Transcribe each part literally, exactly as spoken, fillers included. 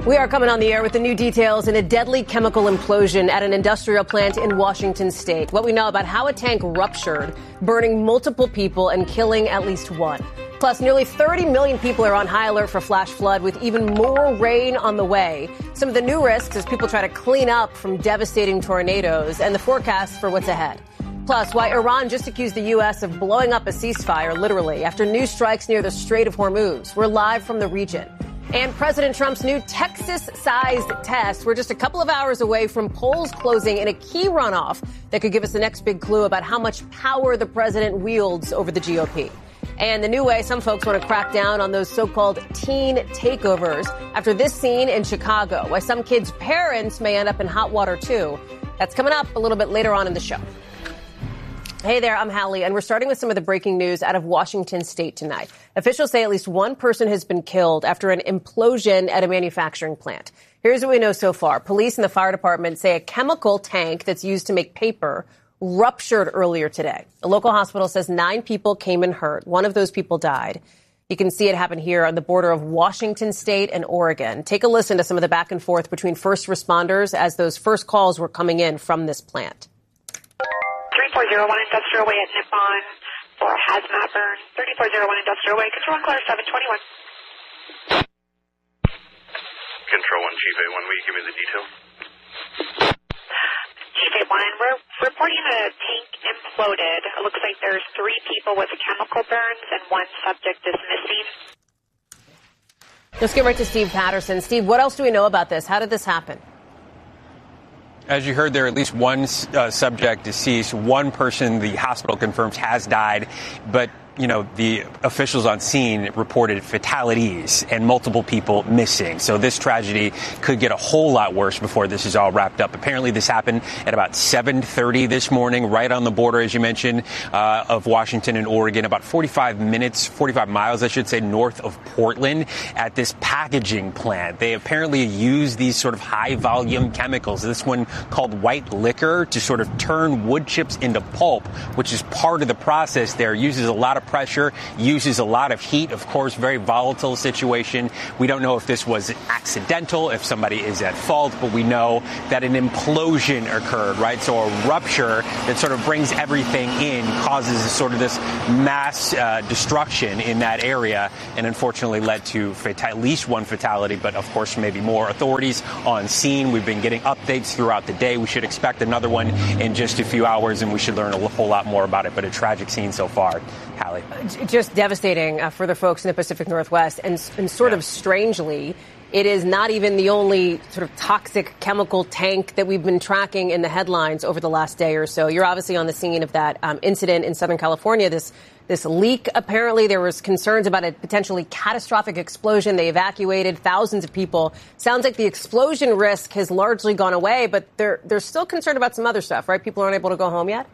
We are coming on the air with the new details in a deadly chemical implosion at an industrial plant in Washington state. What we know about how a tank ruptured, burning multiple people and killing at least one. Plus, nearly thirty million people are on high alert for flash flood with even more rain on the way. Some of the new risks as people try to clean up from devastating tornadoes and the forecast for what's ahead. Plus, why Iran just accused the U S of blowing up a ceasefire, literally, after new strikes near the Strait of Hormuz. We're live from the region. And President Trump's new Texas-sized test. We're just a couple of hours away from polls closing in a key runoff that could give us the next big clue about how much power the president wields over the G O P. And the new way some folks want to crack down on those so-called teen takeovers after this scene in Chicago, why some kids' parents may end up in hot water, too. That's coming up a little bit later on in the show. Hey there, I'm Hallie, and we're starting with some of the breaking news out of Washington state tonight. Officials say at least one person has been killed after an implosion at a manufacturing plant. Here's what we know so far. Police and the fire department say a chemical tank that's used to make paper ruptured earlier today. A local hospital says nine people came in hurt. One of those people died. You can see it happen here on the border of Washington state and Oregon. Take a listen to some of the back and forth between first responders as those first calls were coming in from this plant. three four zero one Industrial Way at Nippon for hazmat burn. thirty-four oh one Industrial Way, Control one, clear seven twenty-one. Control one, Chief A one, will you give me the detail? Chief A one, we're reporting a tank imploded. It looks like there's three people with chemical burns and one subject is missing. Let's get right to Steve Patterson. Steve, what else do we know about this? How did this happen? As you heard, there at least one uh, subject deceased. One person the hospital confirms has died, but you know, the officials on scene reported fatalities and multiple people missing. So this tragedy could get a whole lot worse before this is all wrapped up. Apparently, this happened at about seven thirty this morning, right on the border, as you mentioned, uh, of Washington and Oregon, about forty-five minutes, forty-five miles, I should say, north of Portland at this packaging plant. They apparently use these sort of high volume chemicals, this one called white liquor, to sort of turn wood chips into pulp, which is part of the process there. Uses a lot of pressure, uses a lot of heat, of course, very volatile situation. We don't know if this was accidental, if somebody is at fault, but we know that an implosion occurred, right? So a rupture that sort of brings everything in causes sort of this mass uh, destruction in that area, and unfortunately led to fata- at least one fatality, but of course maybe more. Authorities on scene, we've been getting updates throughout the day. We should expect another one in just a few hours, and we should learn a whole lot more about it, but a tragic scene so far. Hallie. Just devastating uh, for the folks in the Pacific Northwest. And, and sort yeah. of strangely, it is not even the only sort of toxic chemical tank that we've been tracking in the headlines over the last day or so. You're obviously on the scene of that um, incident in Southern California, this this leak. Apparently, there was concerns about a potentially catastrophic explosion. They evacuated thousands of people. Sounds like the explosion risk has largely gone away, but they're, they're still concerned about some other stuff, right? People aren't able to go home yet?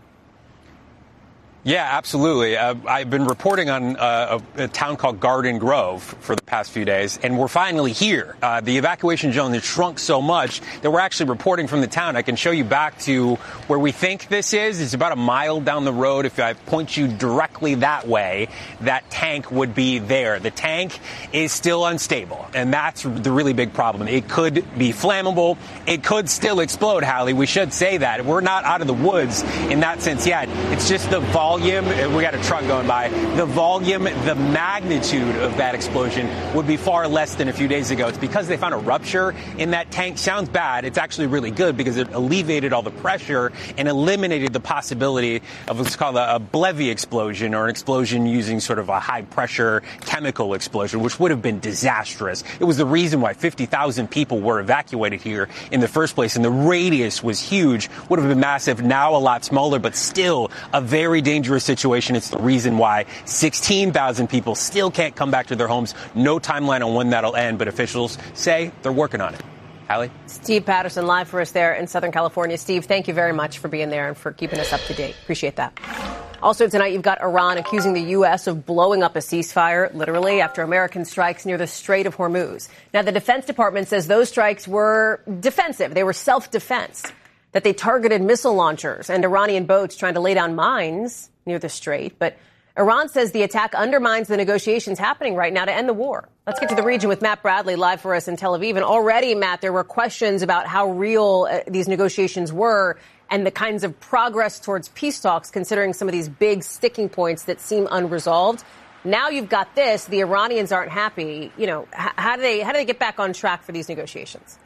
Yeah, absolutely. Uh, I've been reporting on uh, a, a town called Garden Grove for the past few days, and we're finally here. Uh, the evacuation zone has shrunk so much that we're actually reporting from the town. I can show you back to where we think this is. It's about a mile down the road. If I point you directly that way, that tank would be there. The tank is still unstable, and that's the really big problem. It could be flammable. It could still explode, Hallie. We should say that. We're not out of the woods in that sense yet. It's just the volume. We got a truck going by. The volume, the magnitude of that explosion would be far less than a few days ago. It's because they found a rupture in that tank. Sounds bad. It's actually really good because it alleviated all the pressure and eliminated the possibility of what's called a, a Blevy explosion, or an explosion using sort of a high pressure chemical explosion, which would have been disastrous. It was the reason why fifty thousand people were evacuated here in the first place. And the radius was huge, would have been massive. Now a lot smaller, but still a very dangerous dangerous situation. It's the reason why sixteen thousand people still can't come back to their homes. No timeline on when that'll end, but officials say they're working on it. Hallie? Steve Patterson live for us there in Southern California. Steve, thank you very much for being there and for keeping us up to date. Appreciate that. Also tonight, you've got Iran accusing the U S of blowing up a ceasefire, literally, after American strikes near the Strait of Hormuz. Now, the Defense Department says those strikes were defensive. They were self-defense, that they targeted missile launchers and Iranian boats trying to lay down mines near the strait. But Iran says the attack undermines the negotiations happening right now to end the war. Let's get to the region with Matt Bradley live for us in Tel Aviv. And already, Matt, there were questions about how real uh, these negotiations were and the kinds of progress towards peace talks, considering some of these big sticking points that seem unresolved. Now you've got this. The Iranians aren't happy. You know, h- how do they how do they get back on track for these negotiations?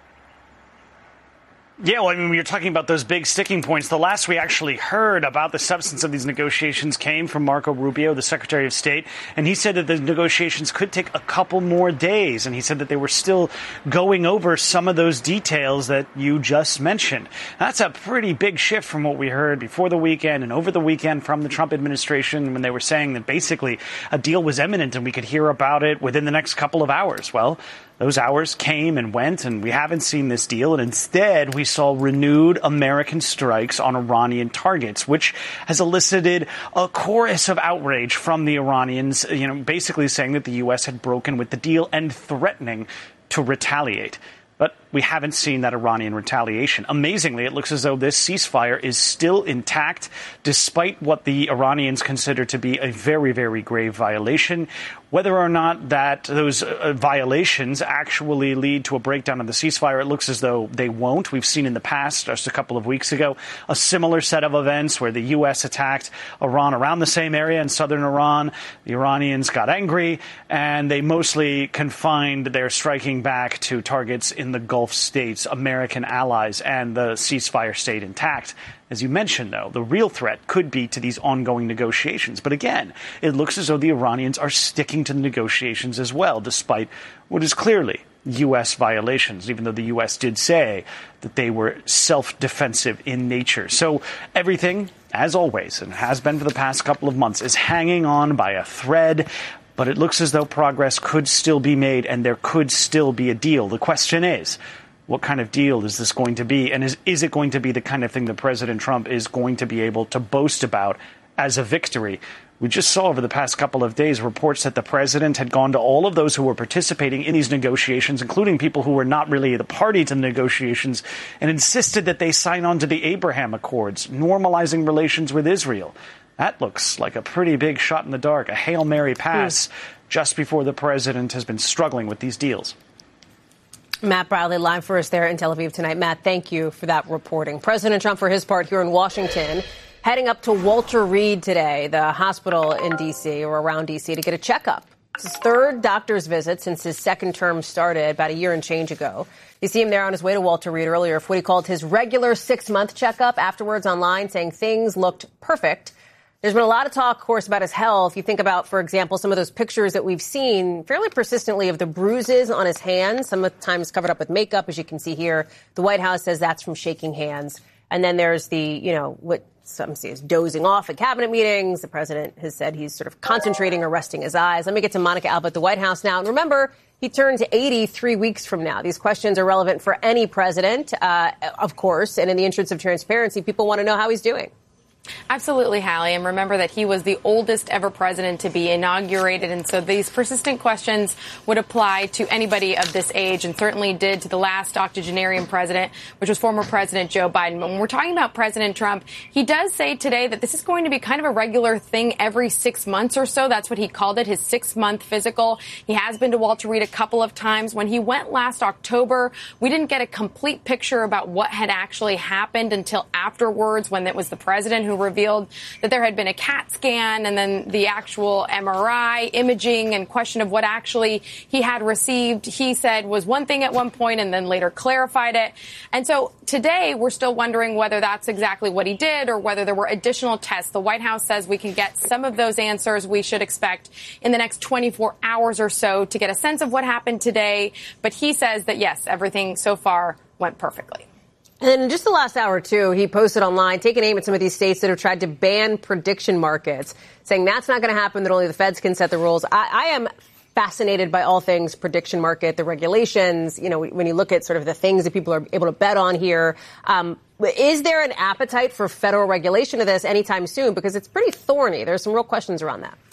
Yeah, well, I mean, when you're talking about those big sticking points, the last we actually heard about the substance of these negotiations came from Marco Rubio, the Secretary of State, and he said that the negotiations could take a couple more days, and he said that they were still going over some of those details that you just mentioned. That's a pretty big shift from what we heard before the weekend and over the weekend from the Trump administration when they were saying that basically a deal was imminent and we could hear about it within the next couple of hours. Well, those hours came and went, and we haven't seen this deal. And instead, we saw renewed American strikes on Iranian targets, which has elicited a chorus of outrage from the Iranians, you know, basically saying that the U S had broken with the deal and threatening to retaliate. But we haven't seen that Iranian retaliation. Amazingly, it looks as though this ceasefire is still intact, despite what the Iranians consider to be a very, very grave violation. Whether or not that those uh, violations actually lead to a breakdown of the ceasefire, it looks as though they won't. We've seen in the past, just a couple of weeks ago, a similar set of events where the U S attacked Iran around the same area in southern Iran. The Iranians got angry, and they mostly confined their striking back to targets in the Gulf states, American allies, and the ceasefire stayed intact. As you mentioned, though, the real threat could be to these ongoing negotiations. But again, it looks as though the Iranians are sticking to the negotiations as well, despite what is clearly U S violations, even though the U S did say that they were self-defensive in nature. So everything, as always, and has been for the past couple of months, is hanging on by a thread. But it looks as though progress could still be made and there could still be a deal. The question is, what kind of deal is this going to be? And is, is it going to be the kind of thing that President Trump is going to be able to boast about as a victory? We just saw over the past couple of days reports that the president had gone to all of those who were participating in these negotiations, including people who were not really the party to the negotiations, and insisted that they sign on to the Abraham Accords, normalizing relations with Israel. That looks like a pretty big shot in the dark, a Hail Mary pass, mm. just before the president has been struggling with these deals. Matt Bradley live for us there in Tel Aviv tonight. Matt, thank you for that reporting. President Trump, for his part, here in Washington, heading up to Walter Reed today, the hospital in D C or around D C, to get a checkup. It's his third doctor's visit since his second term started about a year and change ago. You see him there on his way to Walter Reed earlier for what he called his regular six-month checkup. Afterwards online saying things looked perfect. There's been a lot of talk, of course, about his health. You think about, for example, some of those pictures that we've seen fairly persistently of the bruises on his hands, sometimes covered up with makeup, as you can see here. The White House says that's from shaking hands. And then there's the, you know, what some see as dozing off at cabinet meetings. The president has said he's sort of concentrating or resting his eyes. Let me get to Monica Alba at the White House now. And remember, he turns eighty three weeks from now. These questions are relevant for any president, uh, of course. And in the interest of transparency, people want to know how he's doing. Absolutely, Hallie. And remember that he was the oldest ever president to be inaugurated. And so these persistent questions would apply to anybody of this age, and certainly did to the last octogenarian president, which was former President Joe Biden. But when we're talking about President Trump, he does say today that this is going to be kind of a regular thing every six months or so. That's what he called it, his six-month physical. He has been to Walter Reed a couple of times. When he went last October, we didn't get a complete picture about what had actually happened until afterwards, when it was the president who who revealed that there had been a CAT scan and then the actual M R I imaging and question of what actually he had received, he said was one thing at one point and then later clarified it. And so today we're still wondering whether that's exactly what he did or whether there were additional tests. The White House says we can get some of those answers we should expect in the next twenty-four hours or so to get a sense of what happened today. But he says that, yes, everything so far went perfectly. And in just the last hour, too, he posted online, taking aim at some of these states that have tried to ban prediction markets, saying that's not going to happen, that only the feds can set the rules. I, I am fascinated by all things prediction market, the regulations, you know, when you look at sort of the things that people are able to bet on here. Um, is there an appetite for federal regulation of this anytime soon? Because it's pretty thorny. There's some real questions around that.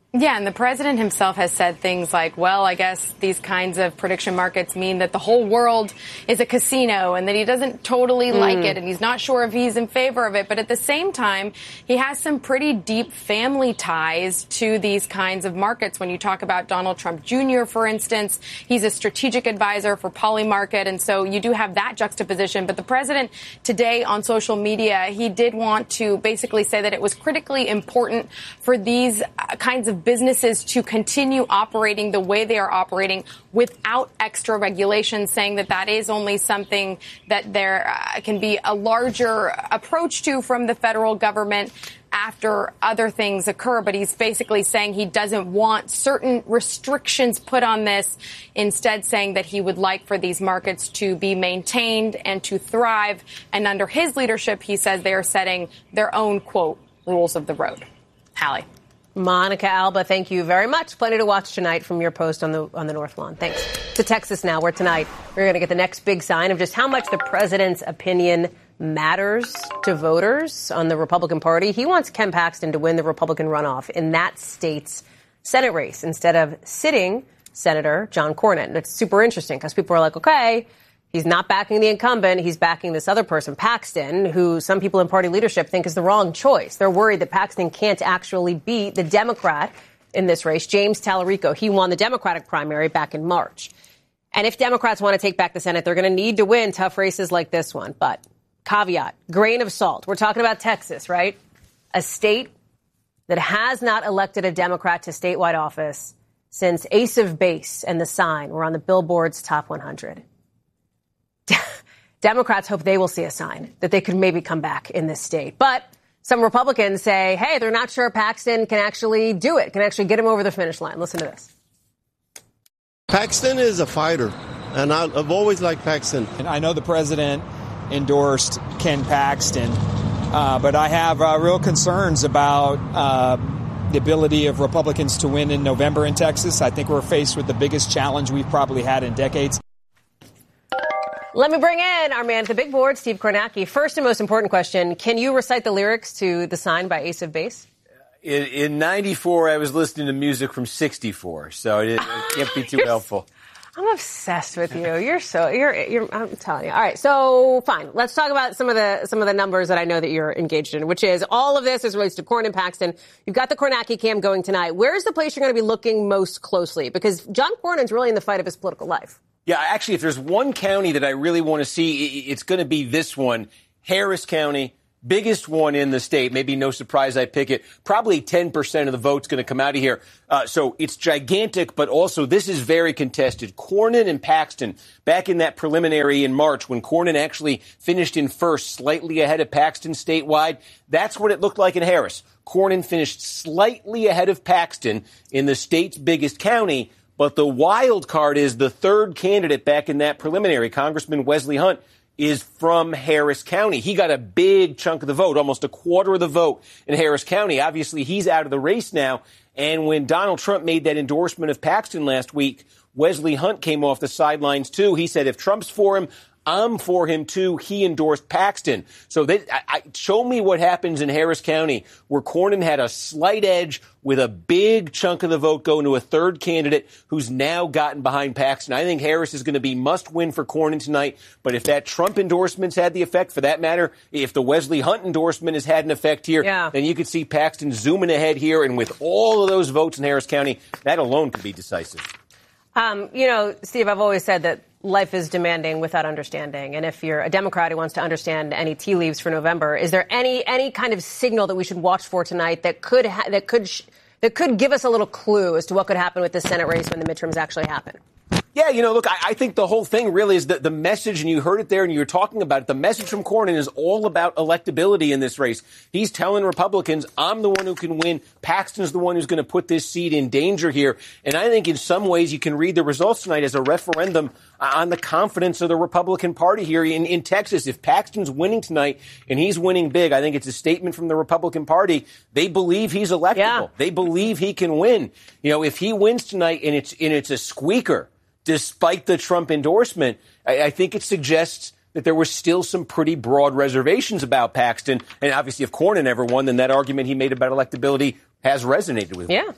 Yeah, and the president himself has said things like, well, I guess these kinds of prediction markets mean that the whole world is a casino and that he doesn't totally mm. like it and he's not sure if he's in favor of it. But at the same time, he has some pretty deep family ties to these kinds of markets. When you talk about Donald Trump Junior, for instance, he's a strategic advisor for Polymarket. And so you do have that juxtaposition. But the president today on social media, he did want to basically say that it was critically important for these kinds of businesses to continue operating the way they are operating without extra regulation, saying that that is only something that there uh, can be a larger approach to from the federal government after other things occur. But he's basically saying he doesn't want certain restrictions put on this, instead saying that he would like for these markets to be maintained and to thrive. And under his leadership, he says they are setting their own, quote, rules of the road. Hallie. Monica Alba, thank you very much. Plenty to watch tonight from your post on the on the North Lawn. Thanks. To Texas now, where tonight we're going to get the next big sign of just how much the president's opinion matters to voters on the Republican Party. He wants Ken Paxton to win the Republican runoff in that state's Senate race instead of sitting Senator John Cornyn. And it's super interesting because people are like, okay, he's not backing the incumbent. He's backing this other person, Paxton, who some people in party leadership think is the wrong choice. They're worried that Paxton can't actually beat the Democrat in this race, James Talarico. He won the Democratic primary back in March. And if Democrats want to take back the Senate, they're going to need to win tough races like this one. But caveat, grain of salt. We're talking about Texas, right? A state that has not elected a Democrat to statewide office since Ace of Base and The Sign were on the Billboard's Top one hundred. Democrats hope they will see a sign that they could maybe come back in this state. But some Republicans say, hey, they're not sure Paxton can actually do it, can actually get him over the finish line. Listen to this. Paxton is a fighter, and I've always liked Paxton. And I know the president endorsed Ken Paxton, uh, but I have uh, real concerns about uh, the ability of Republicans to win in November in Texas. I think we're faced with the biggest challenge we've probably had in decades. Let me bring in our man at the big board, Steve Kornacki. First and most important question, can you recite the lyrics to The Sign by Ace of Base? In, in ninety-four, I was listening to music from sixty-four, so it, it can't be too helpful. I'm obsessed with you. You're so, you're, you're, I'm telling you. All right. So fine. Let's talk about some of the, some of the numbers that I know that you're engaged in, which is all of this as relates to Cornyn and Paxton. You've got the Kornacki cam going tonight. Where's the place you're going to be looking most closely? Because John Cornyn's really in the fight of his political life. Yeah, actually, if there's one county that I really want to see, it's going to be this one, Harris County, biggest one in the state. Maybe no surprise I pick it. Probably ten percent of the vote's going to come out of here. Uh, so it's gigantic, but also this is very contested. Cornyn and Paxton, back in that preliminary in March, when Cornyn actually finished in first, slightly ahead of Paxton statewide, that's what it looked like in Harris. Cornyn finished slightly ahead of Paxton in the state's biggest county. But the wild card is the third candidate back in that preliminary, Congressman Wesley Hunt, is from Harris County. He got a big chunk of the vote, almost a quarter of the vote in Harris County. Obviously, he's out of the race now. And when Donald Trump made that endorsement of Paxton last week, Wesley Hunt came off the sidelines, too. He said, if Trump's for him, I'm for him, too. He endorsed Paxton. So they, I, I, show me what happens in Harris County, where Cornyn had a slight edge with a big chunk of the vote going to a third candidate who's now gotten behind Paxton. I think Harris is going to be must-win for Cornyn tonight. But if that Trump endorsement's had the effect, for that matter, if the Wesley Hunt endorsement has had an effect here, yeah. then you could see Paxton zooming ahead here. And with all of those votes in Harris County, that alone could be decisive. Um, you know, Steve, I've always said that life is demanding without understanding. And if you're a Democrat who wants to understand any tea leaves for November, is there any any kind of signal that we should watch for tonight that could ha- that could sh- that could give us a little clue as to what could happen with the Senate race when the midterms actually happen? Yeah, you know, look, I, I think the whole thing really is that the message, and you heard it there and you were talking about it, the message from Cornyn is all about electability in this race. He's telling Republicans, I'm the one who can win. Paxton's the one who's going to put this seat in danger here. And I think in some ways you can read the results tonight as a referendum on the confidence of the Republican Party here in, in Texas. If Paxton's winning tonight and he's winning big, I think it's a statement from the Republican Party. They believe he's electable. Yeah. They believe he can win. You know, if he wins tonight and it's, and it's a squeaker, despite the Trump endorsement, I, I think it suggests that there were still some pretty broad reservations about Paxton. And obviously, if Cornyn ever won, then that argument he made about electability has resonated with me. Yeah.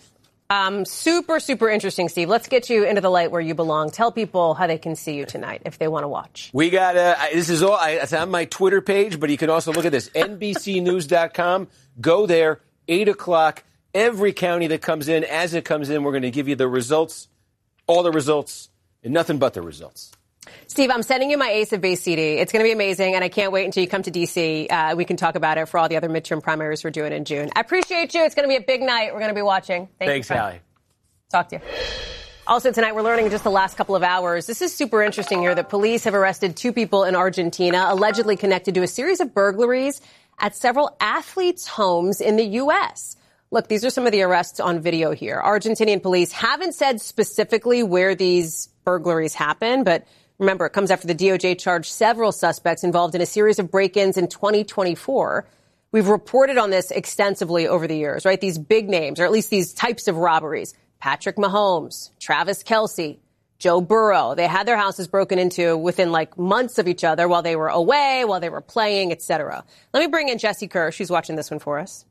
Um, super, super interesting, Steve. Let's get you into the light where you belong. Tell people how they can see you tonight if they want to watch. We got, uh, this is all, I, it's on my Twitter page, but you can also look at this, N B C news dot com. Go there, eight o'clock. Every county that comes in, as it comes in, we're going to give you the results, all the results, and nothing but the results. Steve, I'm sending you my Ace of Base C D. It's going to be amazing, and I can't wait until you come to D C. Uh, we can talk about it for all the other midterm primaries we're doing in June. I appreciate you. It's going to be a big night. We're going to be watching. Thank Thanks, you, Hallie. Talk to you. Also tonight, we're learning in just the last couple of hours. This is super interesting here that police have arrested two people in Argentina allegedly connected to a series of burglaries at several athletes' homes in the U S. Look, these are some of the arrests on video here. Argentinian police haven't said specifically where these burglaries happened, but remember, it comes after the D O J charged several suspects involved in a series of break-ins in twenty twenty-four. We've reported on this extensively over the years, right? These big names, or at least these types of robberies. Patrick Mahomes, Travis Kelce, Joe Burrow. They had their houses broken into within like months of each other while they were away, while they were playing, et cetera. Let me bring in Jesse Kerr. She's watching this one for us.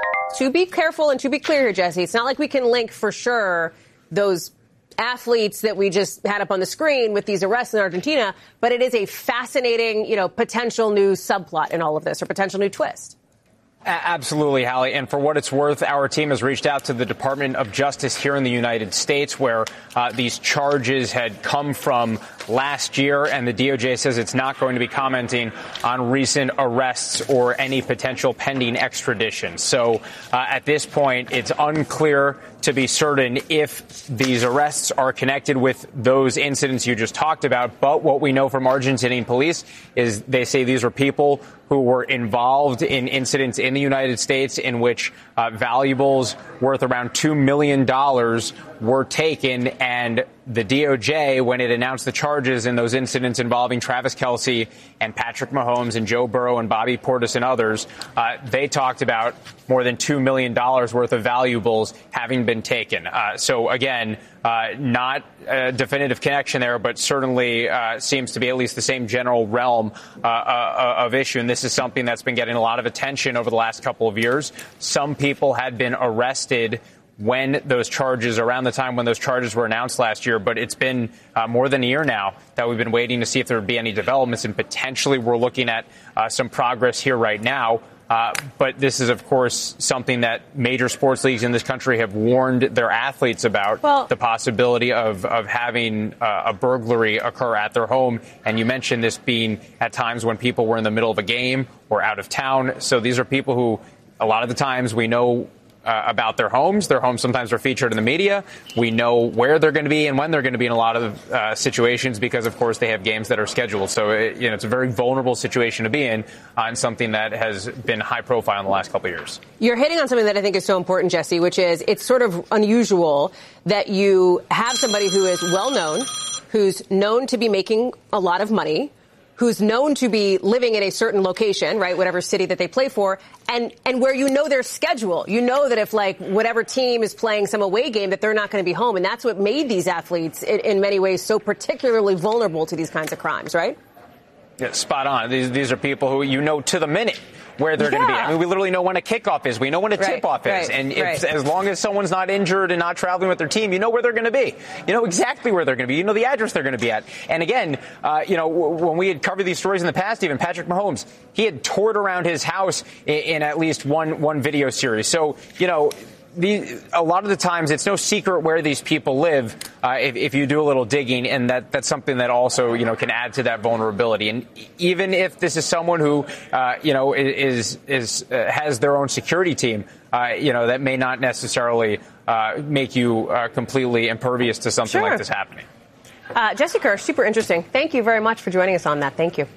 To be careful and to be clear here, Jesse, it's not like we can link for sure those athletes that we just had up on the screen with these arrests in Argentina, but it is a fascinating, you know, potential new subplot in all of this, or potential new twist. Absolutely, Hallie. And for what it's worth, our team has reached out to the Department of Justice here in the United States, where uh, these charges had come from last year, and the D O J says it's not going to be commenting on recent arrests or any potential pending extradition. So uh, at this point, it's unclear to be certain if these arrests are connected with those incidents you just talked about. But what we know from Argentinian police is they say these are people who were involved in incidents in the United States in which uh, valuables worth around two million dollars were taken. And the D O J, when it announced the charges in those incidents involving Travis Kelce and Patrick Mahomes and Joe Burrow and Bobby Portis and others, uh, they talked about more than two million dollars worth of valuables having been taken. Uh, so, again, uh, not a definitive connection there, but certainly uh, seems to be at least the same general realm uh, uh, of issue. And this is something that's been getting a lot of attention over the last couple of years. Some people had been arrested when those charges, around the time when those charges were announced last year. But it's been uh, more than a year now that we've been waiting to see if there would be any developments. And potentially we're looking at uh, some progress here right now. Uh, but this is, of course, something that major sports leagues in this country have warned their athletes about, well, the possibility of, of having uh, a burglary occur at their home. And you mentioned this being at times when people were in the middle of a game or out of town. So these are people who, a lot of the times, we know Uh, about their homes. Their homes sometimes are featured in the media. We know where they're going to be and when they're going to be in a lot of uh, situations because, of course, they have games that are scheduled. So, it, you know, it's a very vulnerable situation to be in on something that has been high profile in the last couple of years. You're hitting on something that I think is so important, Jesse, which is it's sort of unusual that you have somebody who is well known, who's known to be making a lot of money, who's known to be living in a certain location, right, whatever city that they play for, and, and where you know their schedule. You know that if, like, whatever team is playing some away game, that they're not going to be home. And that's what made these athletes, in, in many ways, so particularly vulnerable to these kinds of crimes, right? Yeah, spot on. These, these are people who you know to the minute where they're yeah. going to be. I mean, we literally know when a kickoff is. We know when a right, tip-off right, is. And if, right. as long as someone's not injured and not traveling with their team, you know where they're going to be. You know exactly where they're going to be. You know the address they're going to be at. And again, uh, you know, w- when we had covered these stories in the past, even Patrick Mahomes, he had toured around his house in, in at least one, one video series. So, you know, The, a lot of the times it's no secret where these people live uh, if, if you do a little digging, and that, that's something that also, you know, can add to that vulnerability. And even if this is someone who, uh, you know, is is uh, has their own security team, uh, you know, that may not necessarily uh, make you uh, completely impervious to something sure. like this happening. Uh, Jesse Kerr, super interesting. Thank you very much for joining us on that. Thank you.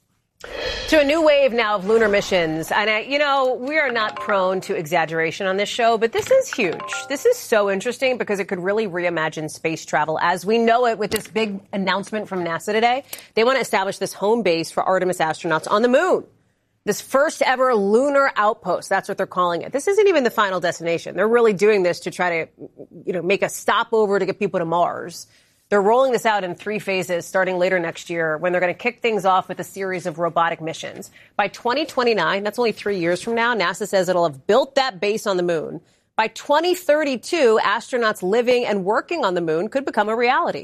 To a new wave now of lunar missions. And, I, you know, we are not prone to exaggeration on this show, but this is huge. This is so interesting because it could really reimagine space travel as we know it with this big announcement from NASA today. They want to establish this home base for Artemis astronauts on the moon. This first ever lunar outpost. That's what they're calling it. This isn't even the final destination. They're really doing this to try to, you know, make a stopover to get people to Mars. They're rolling this out in three phases starting later next year when they're going to kick things off with a series of robotic missions. By twenty twenty-nine, that's only three years from now, NASA says it'll have built that base on the moon. By twenty thirty-two, astronauts living and working on the moon could become a reality.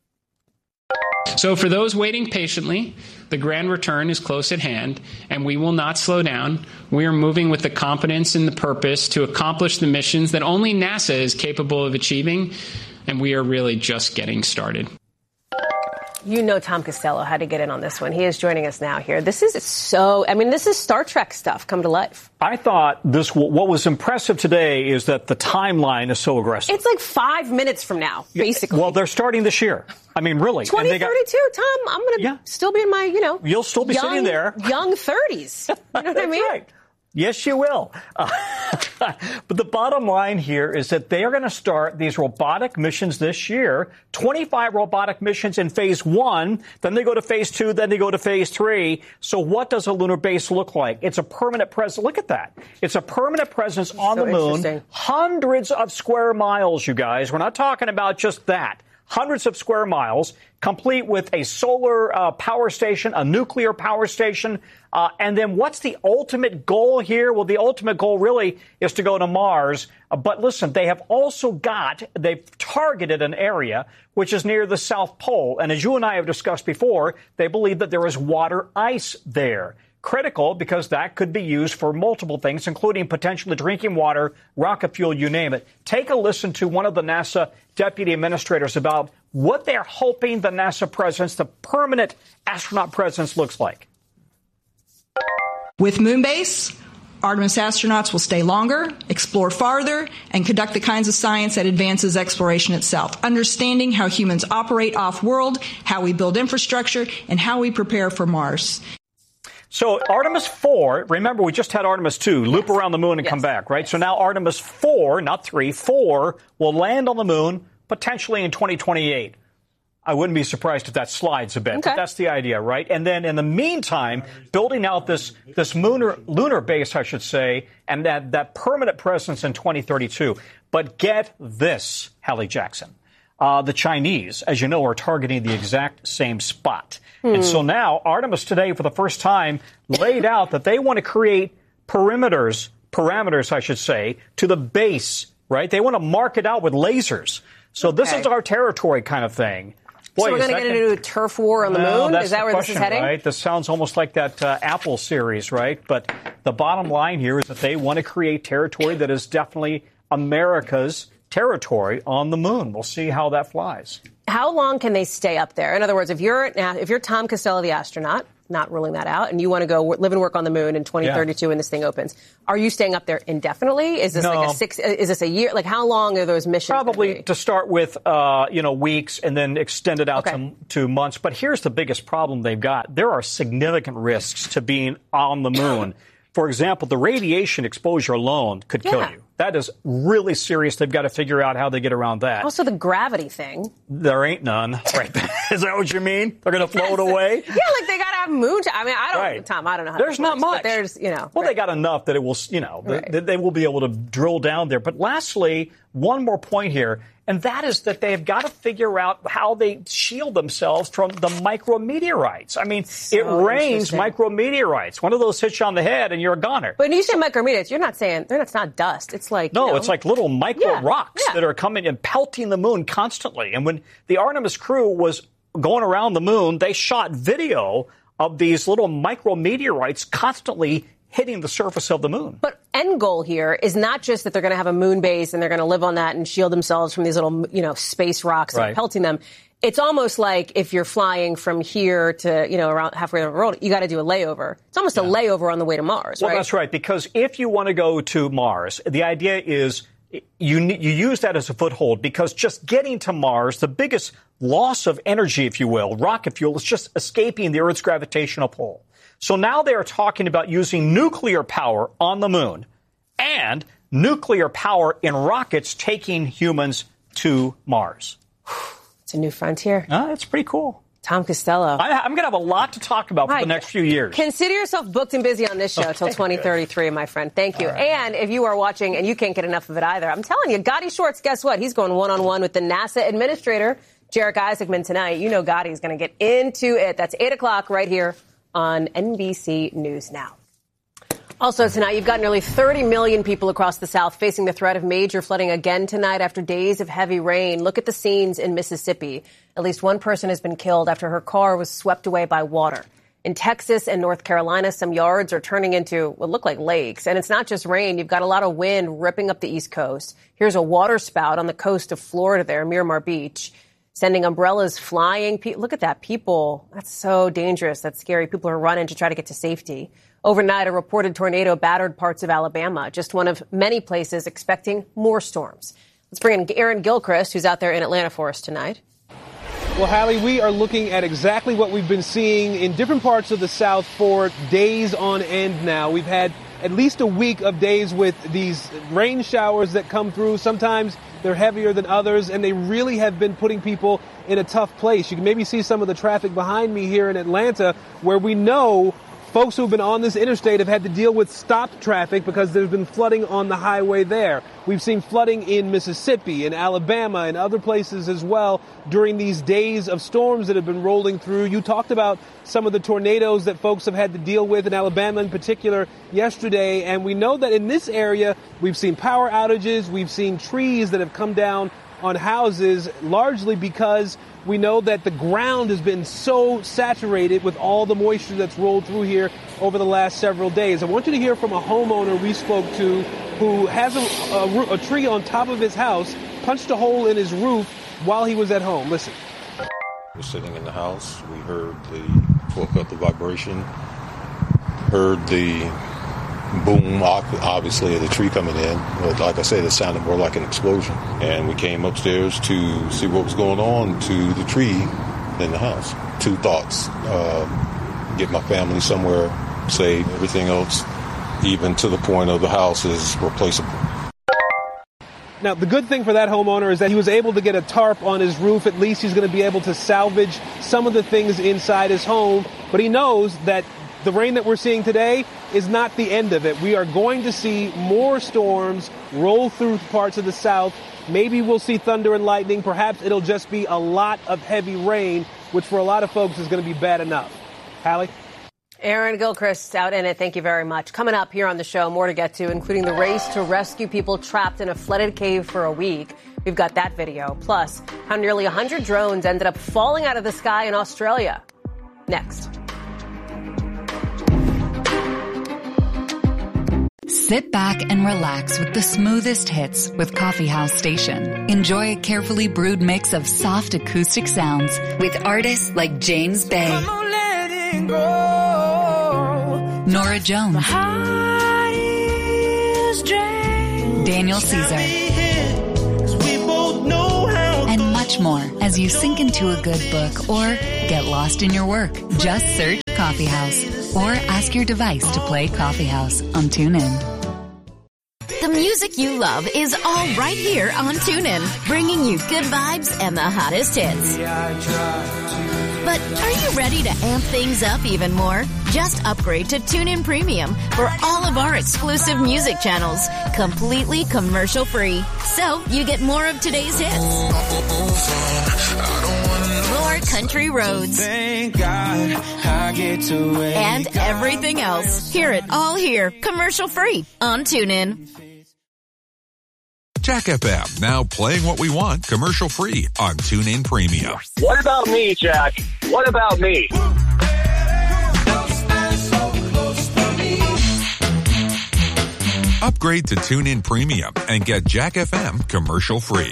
So for those waiting patiently, the grand return is close at hand, and we will not slow down. We are moving with the confidence and the purpose to accomplish the missions that only NASA is capable of achieving, and we are really just getting started. You know Tom Costello had to get in on this one. He is joining us now here. This is so, I mean, this is Star Trek stuff come to life. I thought this, what was impressive today is that the timeline is so aggressive. It's like five minutes from now, basically. Well, they're starting this year. I mean, really. twenty thirty-two, Tom, I'm going to yeah. still be in my, you know. You'll still be young, sitting there. Young thirties. You know what I mean? Right. Yes, you will. Uh, but the bottom line here is that they are going to start these robotic missions this year, twenty-five robotic missions in phase one. Then they go to phase two. Then they go to phase three. So what does a lunar base look like? It's a permanent presence. Look at that. It's a permanent presence on so the moon. Hundreds of square miles, you guys. We're not talking about just that. Hundreds of square miles, complete with a solar uh, power station, a nuclear power station. Uh, and then what's the ultimate goal here? Well, the ultimate goal really is to go to Mars. Uh, but listen, they have also got, they've targeted an area which is near the South Pole. And as you and I have discussed before, they believe that there is water ice there. Critical because that could be used for multiple things, including potentially drinking water, rocket fuel, you name it. Take a listen to one of the NASA deputy administrators about what they're hoping the NASA presence, the permanent astronaut presence, looks like. With Moonbase, Artemis astronauts will stay longer, explore farther, and conduct the kinds of science that advances exploration itself, understanding how humans operate off-world, how we build infrastructure, and how we prepare for Mars. So Artemis four, remember we just had Artemis two, loop around the moon and yes. come back, right? Yes. So now Artemis four, not three, four, will land on the moon potentially in twenty twenty-eight. I wouldn't be surprised if that slides a bit, okay. but that's the idea, right? And then in the meantime, building out this this lunar, lunar base, I should say, and that, that permanent presence in twenty thirty-two. But get this, Hallie Jackson. Uh, the Chinese, as you know, are targeting the exact same spot. Hmm. And so now Artemis today, for the first time, laid out that they want to create perimeters, parameters, I should say, to the base, right? They want to mark it out with lasers. So okay. this is our territory kind of thing. Boy, so we're going to get into a turf war on the no, moon? Is that where question, this is heading? Right? This sounds almost like that uh, Apple series, right? But the bottom line here is that they want to create territory that is definitely America's territory on the moon. We'll see how that flies. How long can they stay up there? In other words, if you're if you're Tom Costello, the astronaut, not ruling that out, and you want to go live and work on the moon in twenty thirty-two yeah. when this thing opens, are you staying up there indefinitely? Is this no. like a six? Is this a year? Like how long are those missions? Probably to start with, uh, you know, weeks and then extend it out okay. to, to months. But here's the biggest problem they've got: there are significant risks to being on the moon. For example, the radiation exposure alone could yeah. kill you. That is really serious. They've got to figure out how they get around that. Also, the gravity thing. There ain't none. Right. Is that what you mean? They're going to float away? Yeah, like they got to have moon. I mean, I don't, right. Tom, I don't know how There's that not works, much. But there's, you know. Well, right. they got enough that it will, you know, right. they, they will be able to drill down there. But lastly, one more point here, and that is that they have got to figure out how they shield themselves from the micrometeorites. I mean, so it rains micrometeorites. One of those hits you on the head and you're a goner. But when you say micrometeorites, you're not saying, they're not, it's not dust. It's like, No, you know, it's like little micro yeah, rocks yeah. that are coming and pelting the moon constantly. And when the Artemis crew was going around the moon, they shot video of these little micrometeorites constantly hitting the surface of the moon. But end goal here is not just that they're going to have a moon base and they're going to live on that and shield themselves from these little, you know, space rocks that right. are pelting them. It's almost like if you're flying from here to, you know, around halfway around the world, you got to do a layover. It's almost yeah. a layover on the way to Mars, well, right? Well, that's right, because if you want to go to Mars, the idea is you you use that as a foothold, because just getting to Mars, the biggest loss of energy, if you will, rocket fuel, is just escaping the Earth's gravitational pull. So now they are talking about using nuclear power on the moon and nuclear power in rockets taking humans to Mars. It's a new frontier. Uh, it's pretty cool. Tom Costello. I, I'm going to have a lot to talk about for Hi. the next few years. Consider yourself booked and busy on this show until okay, twenty thirty-three, my friend. Thank you. Right. And if you are watching and you can't get enough of it either, I'm telling you, Gotti Schwartz, guess what? He's going one-on-one with the NASA administrator, Jarek Isaacman, tonight. You know Gotti's going to get into it. That's eight o'clock right here on N B C News Now. Also tonight, you've got nearly thirty million people across the South facing the threat of major flooding again tonight after days of heavy rain. Look at the scenes in Mississippi. At least one person has been killed after her car was swept away by water. In Texas and North Carolina, some yards are turning into what look like lakes. And it's not just rain. You've got a lot of wind ripping up the East Coast. Here's a water spout on the coast of Florida there, Miramar Beach, sending umbrellas flying. Look at that. People, that's so dangerous. That's scary. People are running to try to get to safety. Overnight, a reported tornado battered parts of Alabama, just one of many places expecting more storms. Let's bring in Aaron Gilchrist, who's out there in Atlanta for us tonight. Well, Hallie, we are looking at exactly what we've been seeing in different parts of the South for days on end now. We've had at least a week of days with these rain showers that come through. Sometimes they're heavier than others, and they really have been putting people in a tough place. You can maybe see some of the traffic behind me here in Atlanta, where we know folks who've been on this interstate have had to deal with stopped traffic because there's been flooding on the highway there. We've seen flooding in Mississippi, in Alabama, and other places as well during these days of storms that have been rolling through. You talked about some of the tornadoes that folks have had to deal with in Alabama in particular yesterday, and we know that in this area we've seen power outages, we've seen trees that have come down on houses, largely because we know that the ground has been so saturated with all the moisture that's rolled through here over the last several days. I want you to hear from a homeowner we spoke to who has a, a, a tree on top of his house, punched a hole in his roof while he was at home. Listen. We're sitting in the house. We heard the, woke up the vibration, heard the boom, obviously, of the tree coming in. But like I said, it sounded more like an explosion. And we came upstairs to see what was going on to the tree in the house. Two thoughts. Uh, get my family somewhere safe. Everything else, even to the point of the house, is replaceable. Now, the good thing for that homeowner is that he was able to get a tarp on his roof. At least he's going to be able to salvage some of the things inside his home. But he knows that the rain that we're seeing today is not the end of it. We are going to see more storms roll through parts of the South. Maybe we'll see thunder and lightning. Perhaps it'll just be a lot of heavy rain, which for a lot of folks is going to be bad enough. Hallie? Aaron Gilchrist out in it. Thank you very much. Coming up here on the show, more to get to, including the race to rescue people trapped in a flooded cave for a week. We've got that video. Plus, how nearly one hundred drones ended up falling out of the sky in Australia. Next. Sit back and relax with the smoothest hits with Coffee House Station. Enjoy a carefully brewed mix of soft acoustic sounds with artists like James Bay, Nora Jones, Daniel Caesar, and much more as you sink into a good book or get lost in your work. Just search Coffee House or ask your device to play Coffee House on TuneIn. The music you love is all right here on TuneIn, bringing you good vibes and the hottest hits. But are you ready to amp things up even more? Just upgrade to TuneIn Premium for all of our exclusive music channels, completely commercial-free. So you get more of today's hits, more country roads, and everything else. Hear it all here, commercial-free on TuneIn. Jack F M, now playing what we want, commercial-free on TuneIn Premium. What about me, Jack? What about me? Upgrade to TuneIn Premium and get Jack F M commercial-free.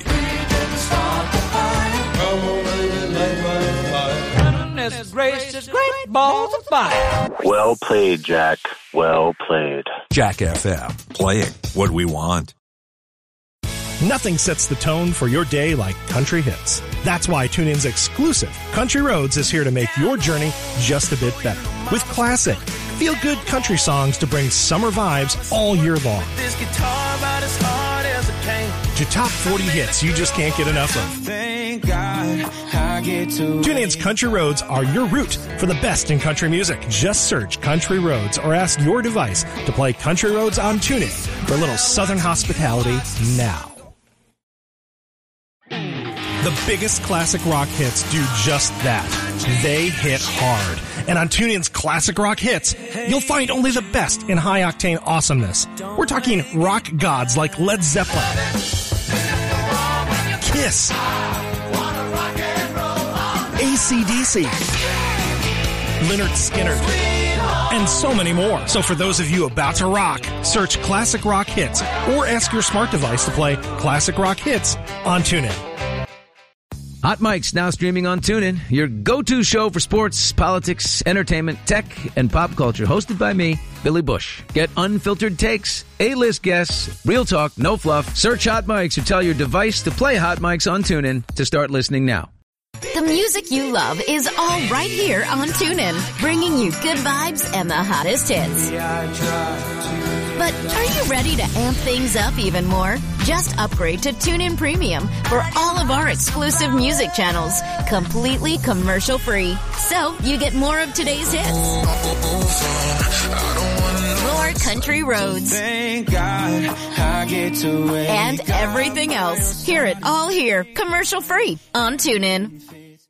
Well played, Jack. Well played. Jack F M, playing what we want. Nothing sets the tone for your day like country hits. That's why TuneIn's exclusive Country Roads is here to make your journey just a bit better. With classic, feel-good country songs to bring summer vibes all year long. This guitar about as hard as it came. To top forty hits you just can't get enough of. Thank God I get to TuneIn's Country Roads are your route for the best in country music. Just search Country Roads or ask your device to play Country Roads on TuneIn for a little southern hospitality now. The biggest classic rock hits do just that. They hit hard. And on TuneIn's Classic Rock Hits, you'll find only the best in high-octane awesomeness. We're talking rock gods like Led Zeppelin, Kiss, A C D C, Lynyrd Skynyrd, and so many more. So for those of you about to rock, search Classic Rock Hits or ask your smart device to play Classic Rock Hits on TuneIn. Hot Mic's now streaming on TuneIn, your go-to show for sports, politics, entertainment, tech, and pop culture. Hosted by me, Billy Bush. Get unfiltered takes, A-list guests, real talk, no fluff. Search Hot Mic's or tell your device to play Hot Mic's on TuneIn to start listening now. The music you love is all right here on TuneIn, bringing you good vibes and the hottest hits. But are you ready to amp things up even more? Just upgrade to TuneIn Premium for all of our exclusive music channels, completely commercial-free. So you get more of today's hits, more country roads, and everything else. Hear it all here, commercial-free on TuneIn.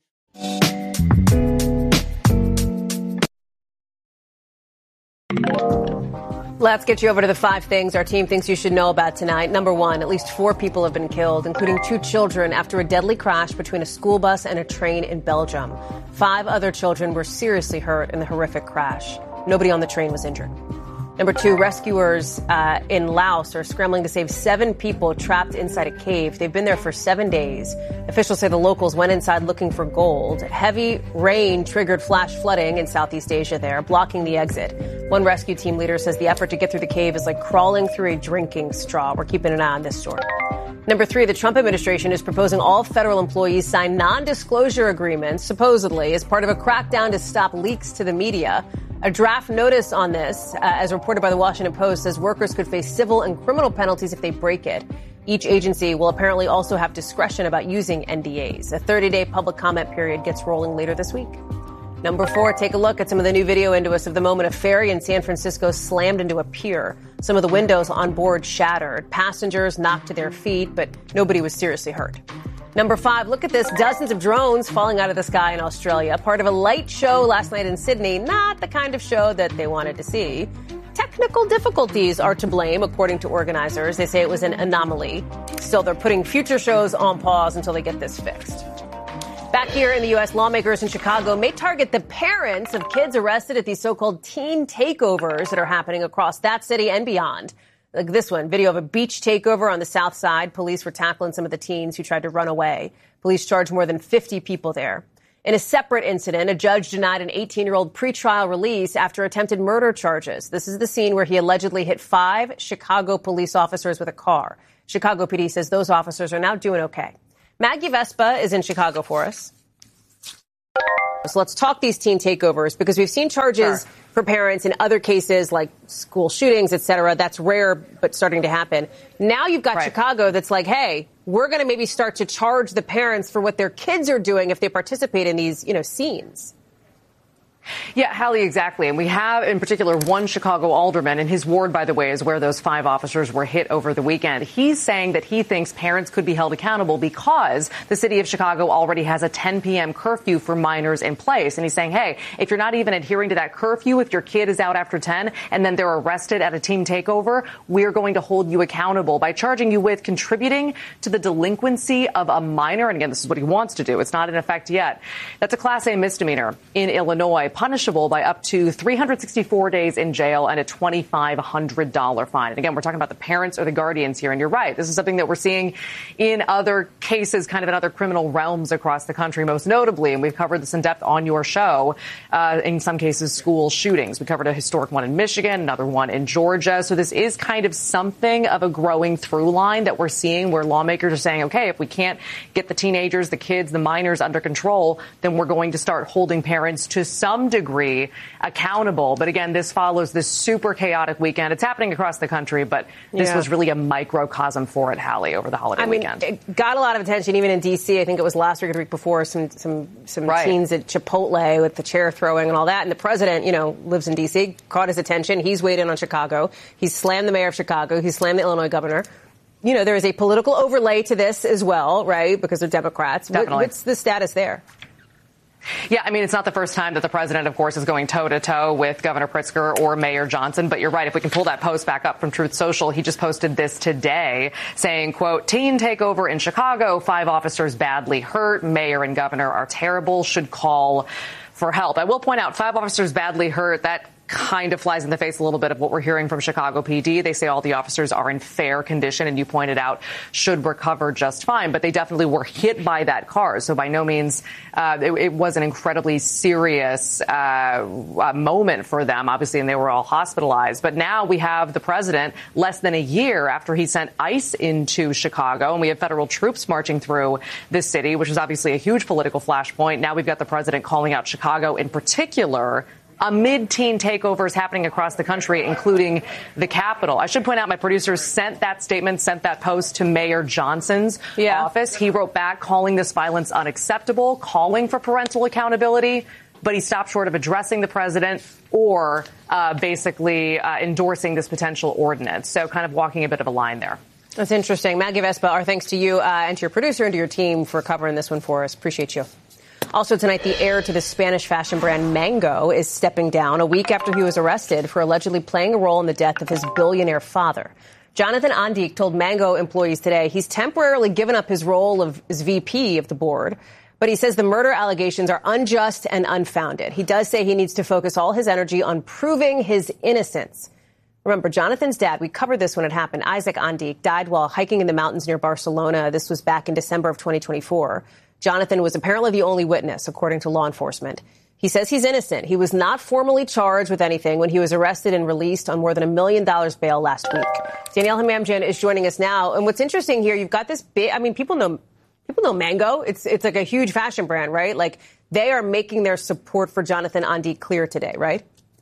Let's get you over to the five things our team thinks you should know about tonight. Number one, at least four people have been killed, including two children, after a deadly crash between a school bus and a train in Belgium. Five other children were seriously hurt in the horrific crash. Nobody on the train was injured. Number two, rescuers uh, in Laos are scrambling to save seven people trapped inside a cave. They've been there for seven days. Officials say the locals went inside looking for gold. Heavy rain triggered flash flooding in Southeast Asia there, blocking the exit. One rescue team leader says the effort to get through the cave is like crawling through a drinking straw. We're keeping an eye on this story. Number three, the Trump administration is proposing all federal employees sign non-disclosure agreements, supposedly, as part of a crackdown to stop leaks to the media. A draft notice on this, uh, as reported by the Washington Post, says workers could face civil and criminal penalties if they break it. Each agency will apparently also have discretion about using N D As. A thirty-day public comment period gets rolling later this week. Number four, take a look at some of the new video into us of the moment a ferry in San Francisco slammed into a pier. Some of the windows on board shattered. Passengers knocked to their feet, but nobody was seriously hurt. Number five, look at this. Dozens of drones falling out of the sky in Australia. Part of a light show last night in Sydney. Not the kind of show that they wanted to see. Technical difficulties are to blame, according to organizers. They say it was an anomaly. Still, they're putting future shows on pause until they get this fixed. Back here in the U S, lawmakers in Chicago may target the parents of kids arrested at these so-called teen takeovers that are happening across that city and beyond. Like this one, video of a beach takeover on the south side. Police were tackling some of the teens who tried to run away. Police charged more than fifty people there. In a separate incident, a judge denied an eighteen-year-old pretrial release after attempted murder charges. This is the scene where he allegedly hit five Chicago police officers with a car. Chicago P D says those officers are now doing okay. Maggie Vespa is in Chicago for us. So let's talk these teen takeovers, because we've seen charges sure. for parents in other cases like school shootings, et cetera. That's rare, but starting to happen. Now you've got right. Chicago that's like, hey, we're going to maybe start to charge the parents for what their kids are doing if they participate in these, you know, scenes. Yeah, Hallie, exactly. And we have, in particular, one Chicago alderman, and his ward, by the way, is where those five officers were hit over the weekend. He's saying that he thinks parents could be held accountable because the city of Chicago already has a ten p.m. curfew for minors in place. And he's saying, hey, if you're not even adhering to that curfew, if your kid is out after ten and then they're arrested at a team takeover, we're going to hold you accountable by charging you with contributing to the delinquency of a minor. And again, this is what he wants to do. It's not in effect yet. That's a Class A misdemeanor in Illinois, punishable by up to three hundred sixty-four days in jail and a two thousand five hundred dollars fine. And again, we're talking about the parents or the guardians here. And you're right. This is something that we're seeing in other cases, kind of in other criminal realms across the country, most notably. And we've covered this in depth on your show. Uh, in some cases, school shootings. We covered a historic one in Michigan, another one in Georgia. So this is kind of something of a growing through line that we're seeing where lawmakers are saying, OK, if we can't get the teenagers, the kids, the minors under control, then we're going to start holding parents to some degree accountable. But again, this follows this super chaotic weekend. It's happening across the country, but this yeah. was really a microcosm for it, Hallie, over the holiday I mean, weekend. It got a lot of attention, even in D C. I think it was last week or the week before, some some some right. teens at Chipotle with the chair throwing and all that. And the president, you know, lives in D C, caught his attention. He's weighed in on Chicago. He's slammed the mayor of Chicago. He's slammed the Illinois governor. you know, there is a political overlay to this as well, right? Because they're Democrats. What, what's the status there? Yeah, I mean, it's not the first time that the president, of course, is going toe-to-toe with Governor Pritzker or Mayor Johnson. But you're right. If we can pull that post back up from Truth Social, he just posted this today saying, quote, teen takeover in Chicago, five officers badly hurt. Mayor and governor are terrible, should call for help. I will point out, five officers badly hurt. That kind of flies in the face a little bit of what we're hearing from Chicago P D. They say all the officers are in fair condition, and you pointed out should recover just fine. But they definitely were hit by that car. So by no means uh, it, it was an incredibly serious uh, uh, moment for them, obviously, and they were all hospitalized. But now we have the president less than a year after he sent ICE into Chicago, and we have federal troops marching through this city, which is obviously a huge political flashpoint. Now we've got the president calling out Chicago in particular amid teen takeovers happening across the country, including the Capitol. I should point out my producers sent that statement, sent that post to Mayor Johnson's yeah. office. He wrote back calling this violence unacceptable, calling for parental accountability, but he stopped short of addressing the president or uh, basically uh, endorsing this potential ordinance. So kind of walking a bit of a line there. That's interesting. Maggie Vespa, our thanks to you uh, and to your producer and to your team for covering this one for us. Appreciate you. Also tonight, the heir to the Spanish fashion brand Mango is stepping down a week after he was arrested for allegedly playing a role in the death of his billionaire father. Jonathan Andik told Mango employees today he's temporarily given up his role of, as V P of the board, but he says the murder allegations are unjust and unfounded. He does say he needs to focus all his energy on proving his innocence. Remember, Jonathan's dad, we covered this when it happened, Isaac Andik, died while hiking in the mountains near Barcelona. This was back in December of twenty twenty-four. Jonathan was apparently the only witness, according to law enforcement. He says he's innocent. He was not formally charged with anything when he was arrested and released on more than a million dollars bail last week. Danielle Hamamdjian is joining us now. And what's interesting here, you've got this big, I mean, people know, people know Mango. It's, it's like a huge fashion brand, right? Like they are making their support for Jonathan Andik clear today, right?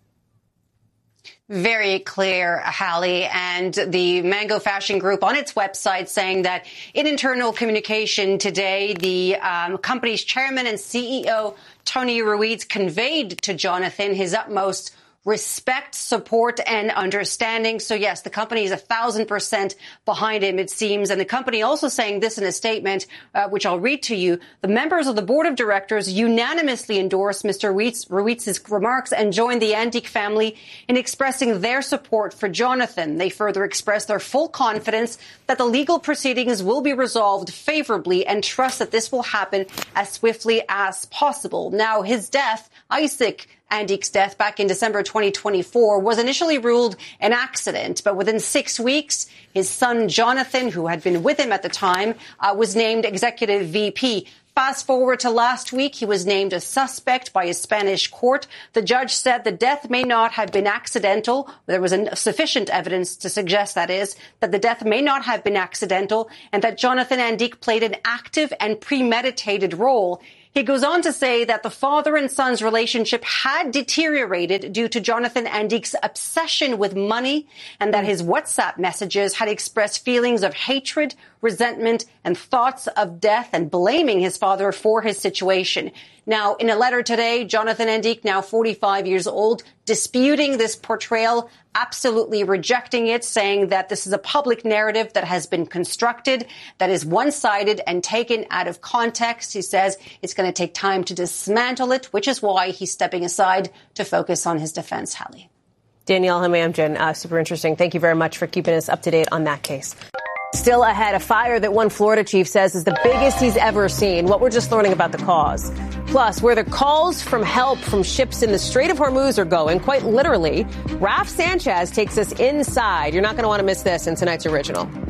Very clear, Hallie, and the Mango Fashion Group on its website saying that in internal communication today, the um, company's chairman and C E O, Tony Ruiz, conveyed to Jonathan his utmost respect, support, and understanding. So, yes, the company is a thousand percent behind him, it seems. And the company also saying this in a statement, uh, which I'll read to you. The members of the board of directors unanimously endorsed Mister Ruiz, Ruiz's remarks and joined the Andik family in expressing their support for Jonathan. They further expressed their full confidence that the legal proceedings will be resolved favorably and trust that this will happen as swiftly as possible. Now, his death, Isaac Andik's death back in December twenty twenty-four was initially ruled an accident, but within six weeks, his son Jonathan, who had been with him at the time, uh, was named executive V P. Fast forward to last week, he was named a suspect by a Spanish court. The judge said the death may not have been accidental. There was sufficient evidence to suggest, that is, that the death may not have been accidental and that Jonathan Andik played an active and premeditated role. He goes on to say that the father and son's relationship had deteriorated due to Jonathan Andik's obsession with money and that his WhatsApp messages had expressed feelings of hatred, resentment, and thoughts of death and blaming his father for his situation. Now, in a letter today, Jonathan Andik, now forty-five years old, disputing this portrayal, absolutely rejecting it, saying that this is a public narrative that has been constructed, that is one-sided and taken out of context. He says it's going to take time to dismantle it, which is why he's stepping aside to focus on his defense, Hallie. Danielle Hamamdjian, uh, super interesting. Thank you very much for keeping us up to date on that case. Still ahead, a fire that one Florida chief says is the biggest he's ever seen. What we're just learning about the cause. Plus, where the calls from help from ships in the Strait of Hormuz are going, quite literally, Raf Sanchez takes us inside. You're not going to want to miss this in tonight's original.